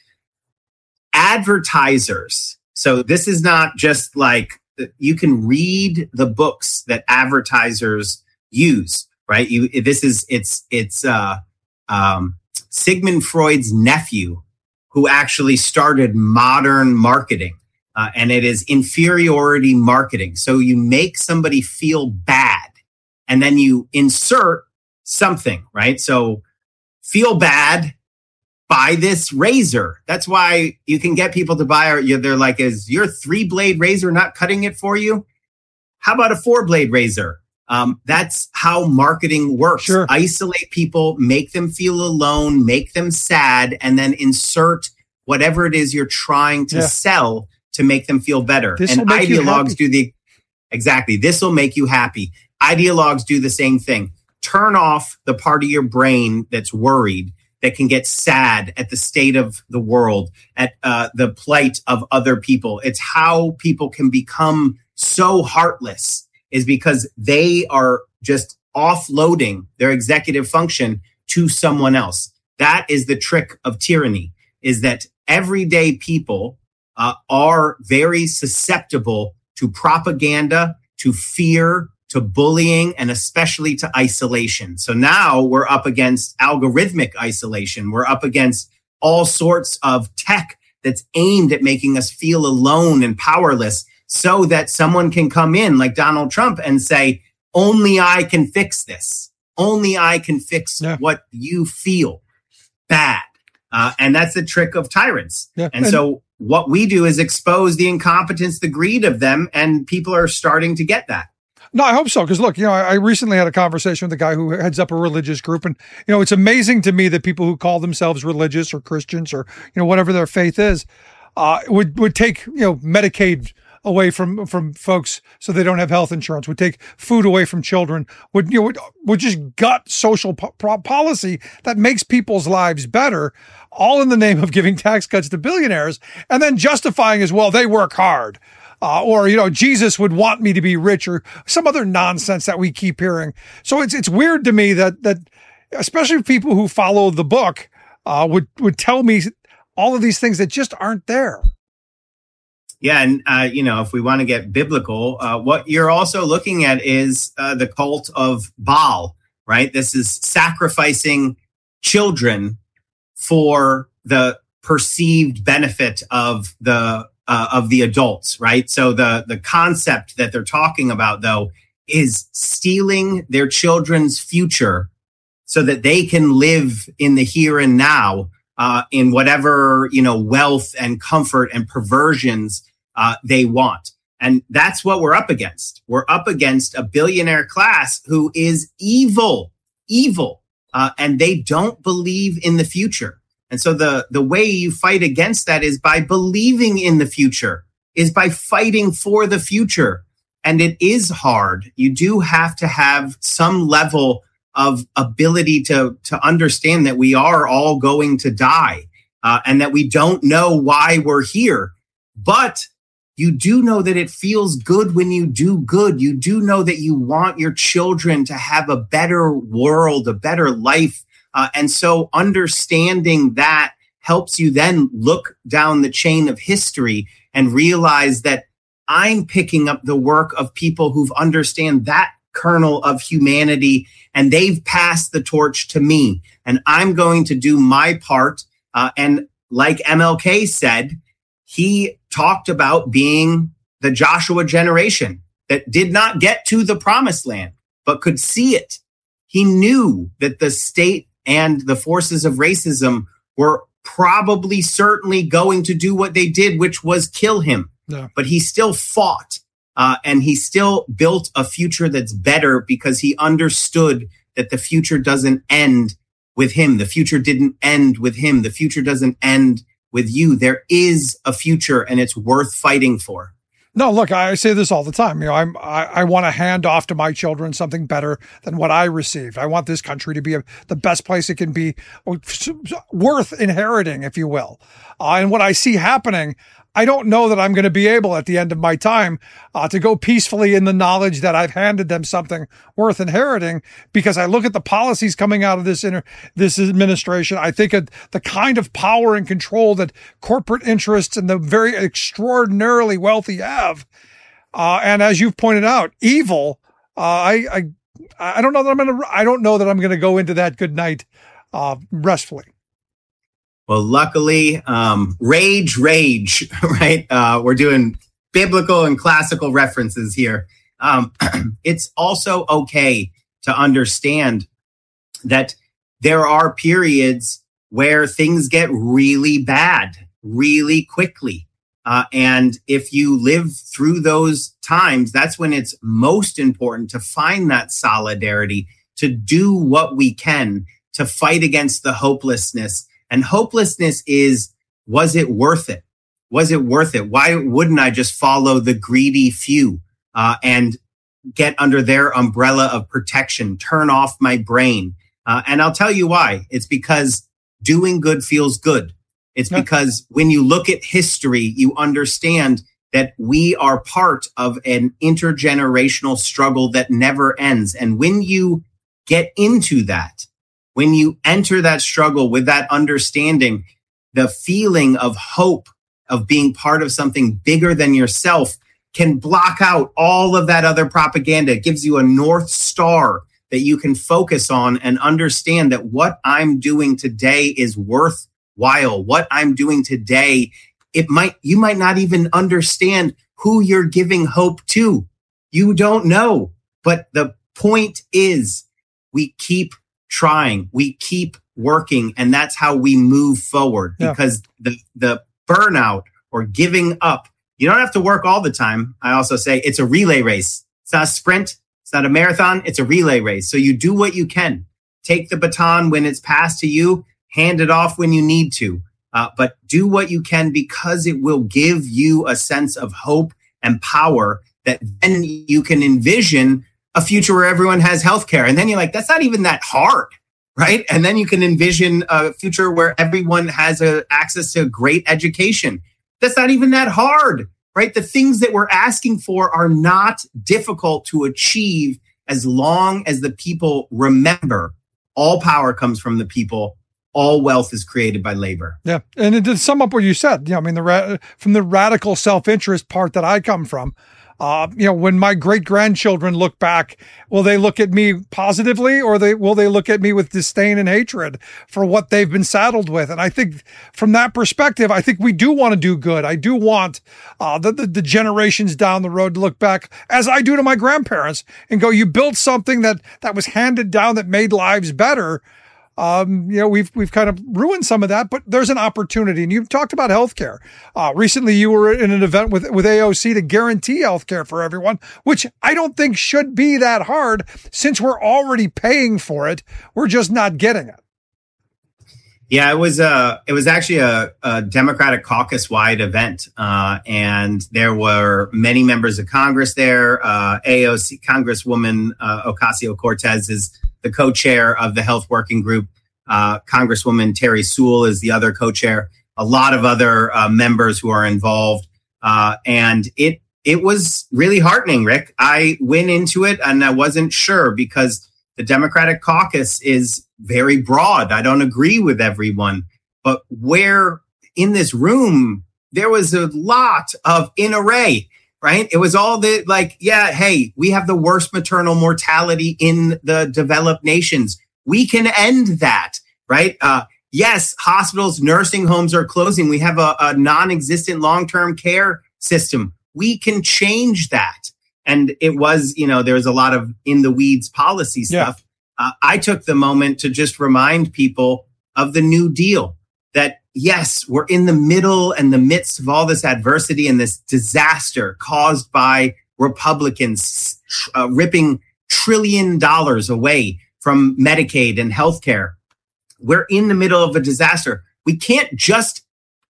advertisers. So this is not just like, you can read the books that advertisers use, right? You this is it's it's. Uh, Um, Sigmund Freud's nephew, who actually started modern marketing, uh, and it is inferiority marketing. So you make somebody feel bad, and then you insert something, right? So feel bad, buy this razor. That's why you can get people to buy. Or they're like, is your three blade razor not cutting it for you? How about a four blade razor? Um, that's how marketing works. Sure. Isolate people, make them feel alone, make them sad, and then insert whatever it is you're trying to yeah. sell to make them feel better. This and ideologues do the exactly. This will make you happy. Ideologues do the same thing. Turn off the part of your brain that's worried, that can get sad at the state of the world, at uh, the plight of other people. It's how people can become so heartless, is because they are just offloading their executive function to someone else. That is the trick of tyranny, is that everyday people uh, are very susceptible to propaganda, to fear, to bullying, and especially to isolation. So now we're up against algorithmic isolation. We're up against all sorts of tech that's aimed at making us feel alone and powerless, so that someone can come in like Donald Trump and say, only I can fix this. Only I can fix yeah. what you feel bad. Uh, and that's the trick of tyrants. Yeah. And, and so what we do is expose the incompetence, the greed of them, and people are starting to get that. No, I hope so. Because look, you know, I recently had a conversation with a guy who heads up a religious group. And, you know, it's amazing to me that people who call themselves religious or Christians or, you know, whatever their faith is, uh, would, would take, you know, Medicaid away from, from folks so they don't have health insurance, would take food away from children, would, you know, would, would just gut social po- policy that makes people's lives better, all in the name of giving tax cuts to billionaires, and then justifying as well, they work hard. Uh, or, you know, Jesus would want me to be rich, or some other nonsense that we keep hearing. So it's, it's weird to me that, that especially people who follow the book, uh, would, would tell me all of these things that just aren't there. Yeah. And, uh, you know, if we want to get biblical, uh, what you're also looking at is uh, the cult of Baal, right? This is sacrificing children for the perceived benefit of the uh, of the adults, right? So the the concept that they're talking about, though, is stealing their children's future so that they can live in the here and now, uh, in whatever, you know, wealth and comfort and perversions Uh, they want. And that's what we're up against. We're up against a billionaire class who is evil, evil, uh, and they don't believe in the future. And so the, the way you fight against that is by believing in the future, is by fighting for the future. And it is hard. You do have to have some level of ability to, to understand that we are all going to die, uh, and that we don't know why we're here. But You do know that it feels good when you do good. You do know that you want your children to have a better world, a better life. Uh, and so understanding that helps you then look down the chain of history and realize that I'm picking up the work of people who've understand that kernel of humanity, and they've passed the torch to me. And I'm going to do my part. Uh, and like M L K said, he talked about being the Joshua generation that did not get to the promised land, but could see it. He knew that the state and the forces of racism were probably certainly going to do what they did, which was kill him. No. But he still fought uh, and he still built a future that's better because he understood that the future doesn't end with him. The future didn't end with him. The future doesn't end with you. There is a future and it's worth fighting for. No, look, I say this all the time. You know, I'm, I, I want to hand off to my children something better than what I received. I want this country to be a, the best place it can be, worth inheriting, if you will. Uh, and what I see happening, I don't know that I'm going to be able at the end of my time uh, to go peacefully in the knowledge that I've handed them something worth inheriting, because I look at the policies coming out of this inter- this administration. I think of the kind of power and control that corporate interests and the very extraordinarily wealthy have. Uh, and as you've pointed out, evil. Uh, I, I I don't know that I'm going to. I don't know that I'm going to go into that good night uh, restfully. Well, luckily, um, rage, rage, right? Uh, we're doing biblical and classical references here. Um, it's also okay to understand that there are periods where things get really bad, really quickly. Uh, and if you live through those times, that's when it's most important to find that solidarity, to do what we can to fight against the hopelessness. And hopelessness is, was it worth it? Was it worth it? Why wouldn't I just follow the greedy few uh, and get under their umbrella of protection, turn off my brain? Uh, and I'll tell you why. It's because doing good feels good. It's yeah. because when you look at history, you understand that we are part of an intergenerational struggle that never ends. And when you get into that, when you enter that struggle with that understanding, the feeling of hope, of being part of something bigger than yourself, can block out all of that other propaganda. It gives you a North Star that you can focus on and understand that what I'm doing today is worthwhile. What I'm doing today, it might, you might not even understand who you're giving hope to. You don't know. But the point is, we keep trying, we keep working, and that's how we move forward. Yeah. Because the the burnout or giving up, you don't have to work all the time. I also say it's a relay race. It's not a sprint. It's not a marathon. It's a relay race. So you do what you can. Take the baton when it's passed to you. Hand it off when you need to. Uh, but do what you can, because it will give you a sense of hope and power that then you can envision a future where everyone has healthcare. And then you're like, that's not even that hard, right? And then you can envision a future where everyone has a, access to great education. That's not even that hard, right? The things that we're asking for are not difficult to achieve as long as the people remember all power comes from the people. All wealth is created by labor. Yeah. And to sum up what you said, you know, I mean, the ra- from the radical self-interest part that I come from, Uh, you know, when my great grandchildren look back, will they look at me positively, or they will they look at me with disdain and hatred for what they've been saddled with? And I think from that perspective, I think we do want to do good. I do want uh, the, the the generations down the road to look back, as I do to my grandparents, and go, you built something that that was handed down that made lives better. Um, you know, we've, we've kind of ruined some of that, but there's an opportunity. And you've talked about healthcare. Uh, recently you were in an event with, with A O C to guarantee healthcare for everyone, which I don't think should be that hard, since we're already paying for it. We're just not getting it. Yeah, it was uh it was actually a, a Democratic caucus-wide event, uh, and there were many members of Congress there. Uh, A O C Congresswoman uh, Ocasio-Cortez is the co-chair of the Health Working Group. Uh, Congresswoman Terry Sewell is the other co-chair. A lot of other uh, members who are involved. Uh, and it it was really heartening, Rick. I went into it and I wasn't sure because the Democratic caucus is very broad. I don't agree with everyone. But where in this room, there was a lot of in array, right? It was all the like, yeah, hey, we have the worst maternal mortality in the developed nations. We can end that, right? Uh, yes, hospitals, nursing homes are closing. We have a, a non-existent long-term care system. We can change that. And it was, you know, there was a lot of in the weeds policy stuff. Yeah. Uh, I took the moment to just remind people of the New Deal, that yes, we're in the middle and the midst of all this adversity and this disaster caused by Republicans uh, ripping trillion dollars away from Medicaid and healthcare. We're in the middle of a disaster. We can't just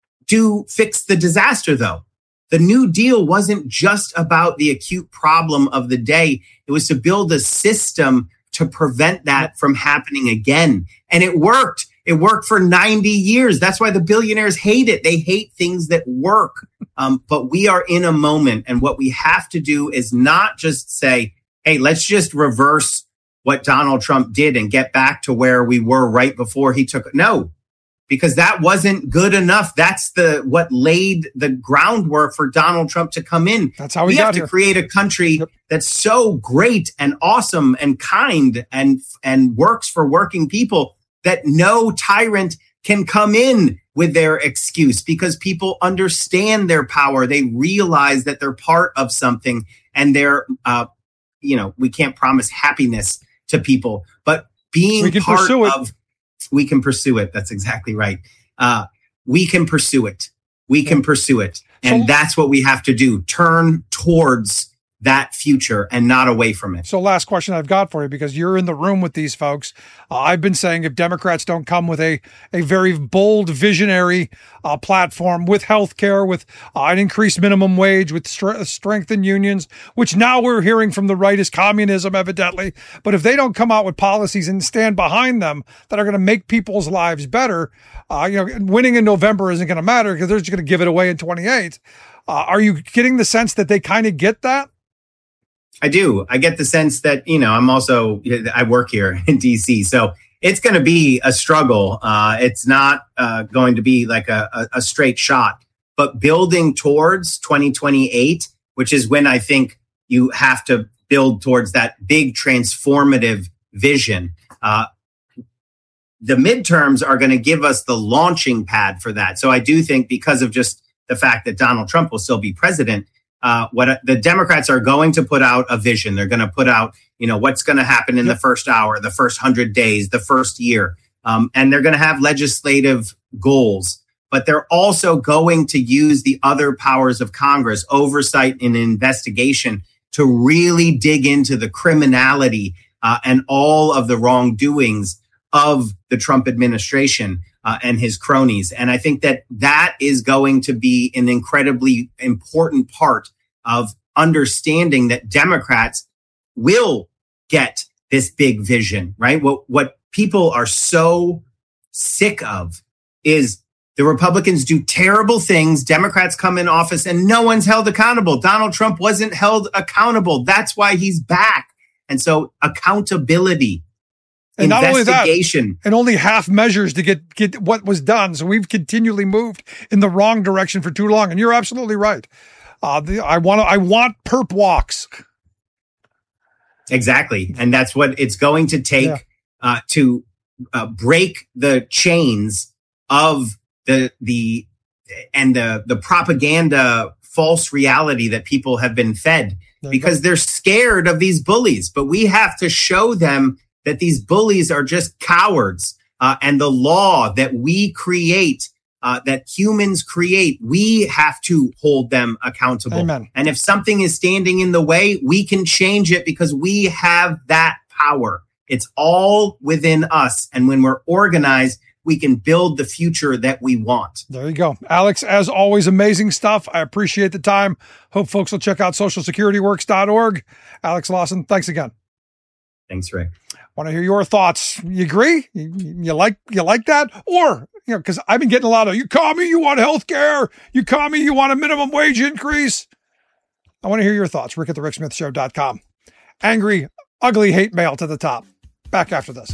do fix the disaster, though. The New Deal wasn't just about the acute problem of the day. It was to build a system to prevent that from happening again. And it worked. It worked for ninety years. That's why the billionaires hate it. They hate things that work. Um, but we are in a moment. And what we have to do is not just say, hey, let's just reverse what Donald Trump did and get back to where we were right before he took. No, because that wasn't good enough. That's the what laid the groundwork for Donald Trump to come in. That's how we, we got have here. to create a country yep. that's so great and awesome and kind and and works for working people that no tyrant can come in with their excuse, because people understand their power. They realize that they're part of something, and they're, uh, you know, we can't promise happiness to people, but being we can part pursue it. of, we can pursue it. That's exactly right. Uh, we can pursue it. We can pursue it. And so, that's what we have to do. Turn towards that future and not away from it. So last question I've got for you, because you're in the room with these folks. Uh, I've been saying if Democrats don't come with a, a very bold, visionary uh, platform with healthcare, with uh, an increased minimum wage, with st- strengthened unions, which now we're hearing from the right is communism, evidently. But if they don't come out with policies and stand behind them that are going to make people's lives better, uh, you know, winning in November isn't going to matter because they're just going to give it away in twenty-eight. Uh, are you getting the sense that they kind of get that? I do. I get the sense that, you know, I'm also, I work here in D C, so it's going to be a struggle. Uh, it's not uh, going to be like a, a, a straight shot, but building towards twenty twenty-eight, which is when I think you have to build towards that big transformative vision. Uh, the midterms are going to give us the launching pad for that. So I do think, because of just the fact that Donald Trump will still be president, Uh, what the Democrats are going to put out a vision. They're going to put out, you know, what's going to happen in the first hour, the first hundred days, the first year. Um, and they're going to have legislative goals, but they're also going to use the other powers of Congress, oversight and investigation, to really dig into the criminality uh, and all of the wrongdoings of the Trump administration uh, and his cronies. And I think that that is going to be an incredibly important part of understanding that Democrats will get this big vision, right? What, what people are so sick of is the Republicans do terrible things. Democrats come in office and no one's held accountable. Donald Trump wasn't held accountable. That's why he's back. And so accountability, and not only that, investigation, and only half measures to get, get what was done. So we've continually moved in the wrong direction for too long. And you're absolutely right. Uh, the, I want to, I want perp walks. Exactly. And that's what it's going to take yeah. uh, to uh, break the chains of the, the, and the, the propaganda, false reality that people have been fed, because they're scared of these bullies. But we have to show them that these bullies are just cowards, uh, and the law that we create, uh, that humans create, we have to hold them accountable. Amen. And if something is standing in the way, we can change it because we have that power. It's all within us. And when we're organized, we can build the future that we want. There you go. Alex, as always, amazing stuff. I appreciate the time. Hope folks will check out social security works dot org. Alex Lawson, thanks again. Thanks, Rick. Want to hear your thoughts. You agree? You, you like you like that? Or you know, because I've been getting a lot of, you commie, you want health care. You commie, you want a minimum wage increase. I want to hear your thoughts. Rick at the rick smith show dot com. Angry, ugly hate mail to the top. Back after this.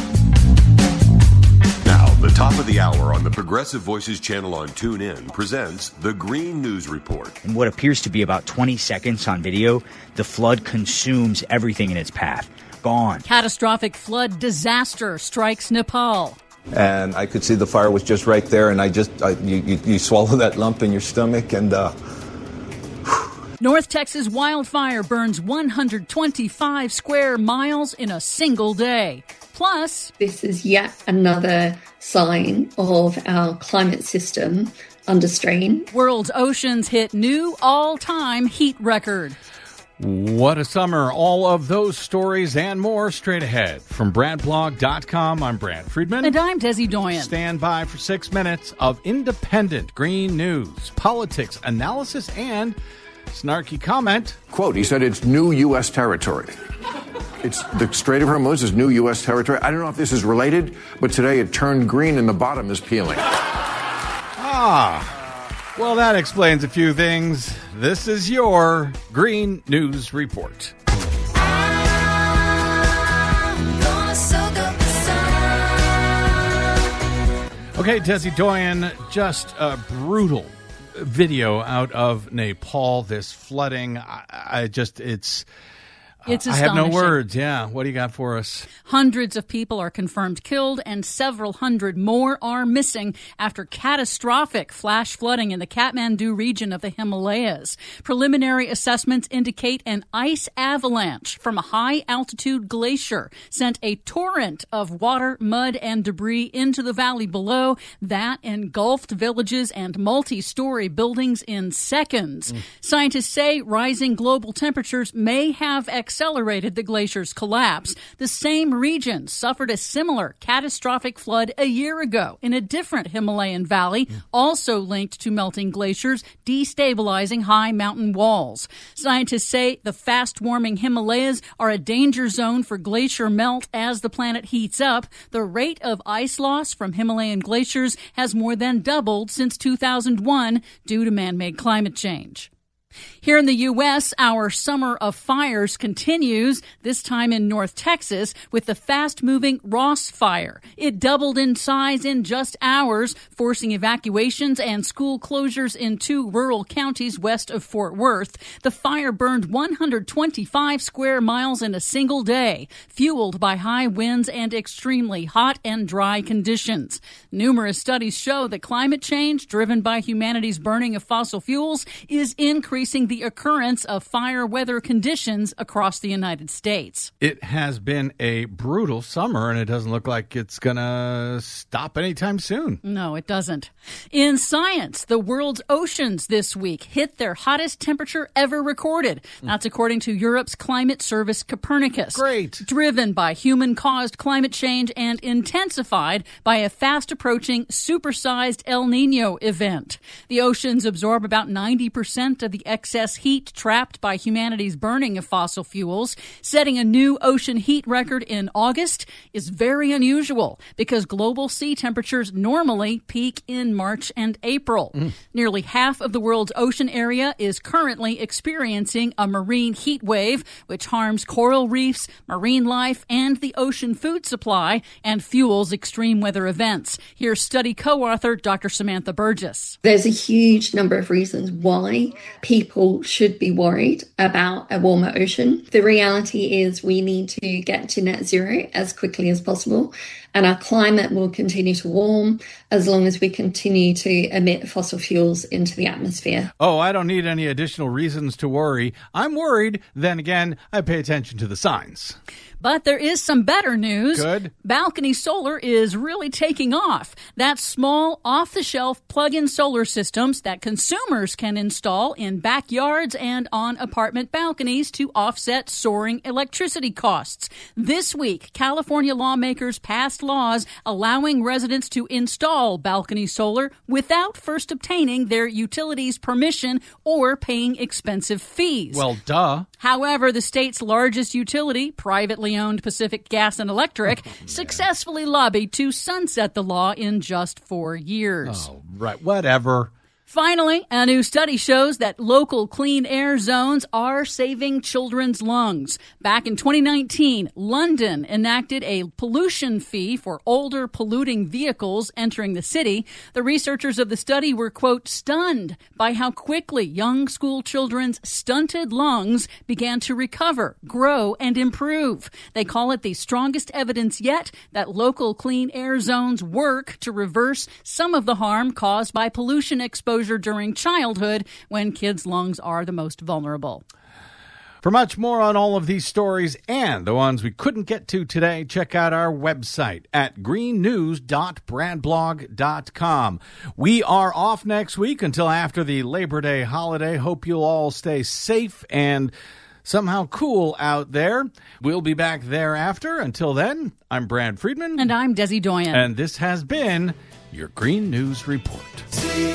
Now, the top of the hour on the Progressive Voices channel on TuneIn presents the Green News Report. In what appears to be about twenty seconds on video, the flood consumes everything in its path. Gone. Catastrophic flood disaster strikes Nepal. And I could see the fire was just right there, and I just, I, you, you, you swallow that lump in your stomach, and uh, North Texas wildfire burns one hundred twenty-five square miles in a single day. Plus, this is yet another sign of our climate system under strain. World's oceans hit new all-time heat record. What a summer. All of those stories and more straight ahead. From brad blog dot com, I'm Brad Friedman. And I'm Desi Doyen. Stand by for six minutes of independent green news, politics, analysis, and snarky comment. Quote, he said it's new U S territory. It's the Strait of Hormuz is new U S territory. I don't know if this is related, but today it turned green and the bottom is peeling. Ah, well, that explains a few things. This is your Green News Report. Okay, Desi Doyen, just a brutal video out of Nepal, this flooding. I, I just, it's... It's I have no words. Yeah. What do you got for us? Hundreds of people are confirmed killed and several hundred more are missing after catastrophic flash flooding in the Kathmandu region of the Himalayas. Preliminary assessments indicate an ice avalanche from a high-altitude glacier sent a torrent of water, mud, and debris into the valley below. That engulfed villages and multi-story buildings in seconds. Mm. Scientists say rising global temperatures may have accelerated the glacier's collapse. The same region suffered a similar catastrophic flood a year ago in a different Himalayan valley, also linked to melting glaciers, destabilizing high mountain walls. Scientists say the fast-warming Himalayas are a danger zone for glacier melt as the planet heats up. The rate of ice loss from Himalayan glaciers has more than doubled since two thousand one due to man-made climate change. Here in the U S, our summer of fires continues, this time in North Texas, with the fast-moving Ross Fire. It doubled in size in just hours, forcing evacuations and school closures in two rural counties west of Fort Worth. The fire burned one hundred twenty-five square miles in a single day, fueled by high winds and extremely hot and dry conditions. Numerous studies show that climate change, driven by humanity's burning of fossil fuels, is increasing the occurrence of fire weather conditions across the United States. It has been a brutal summer, and it doesn't look like it's going to stop anytime soon. No, it doesn't. In science, the world's oceans this week hit their hottest temperature ever recorded. That's according to Europe's climate service Copernicus. Great. Driven by human-caused climate change and intensified by a fast-approaching supersized El Nino event. The oceans absorb about ninety percent of the excess heat trapped by humanity's burning of fossil fuels. Setting a new ocean heat record in August is very unusual because global sea temperatures normally peak in March and April. Mm. Nearly half of the world's ocean area is currently experiencing a marine heat wave, which harms coral reefs, marine life, and the ocean food supply and fuels extreme weather events. Here's study co-author Doctor Samantha Burgess. There's a huge number of reasons why people should be worried about a warmer ocean. The reality is we need to get to net zero as quickly as possible, and our climate will continue to warm as long as we continue to emit fossil fuels into the atmosphere. Oh, I don't need any additional reasons to worry. I'm worried. Then again, I pay attention to the signs. But there is some better news. Good. Balcony solar is really taking off. That's small, off-the-shelf plug-in solar systems that consumers can install in backyards and on apartment balconies to offset soaring electricity costs. This week, California lawmakers passed passed laws allowing residents to install balcony solar without first obtaining their utilities permission or paying expensive fees. Well, duh. However, the state's largest utility, privately owned Pacific Gas and Electric, oh, successfully lobbied to sunset the law in just four years. Oh, right. Whatever. Finally, a new study shows that local clean air zones are saving children's lungs. Back in twenty nineteen, London enacted a pollution fee for older polluting vehicles entering the city. The researchers of the study were, quote, stunned by how quickly young school children's stunted lungs began to recover, grow, and improve. They call it the strongest evidence yet that local clean air zones work to reverse some of the harm caused by pollution exposure during childhood when kids' lungs are the most vulnerable. For much more on all of these stories and the ones we couldn't get to today, check out our website at green news dot brad blog dot com. We are off next week until after the Labor Day holiday. Hope you'll all stay safe and somehow cool out there. We'll be back thereafter. Until then, I'm Brad Friedman. And I'm Desi Doyen. And this has been your Green News Report.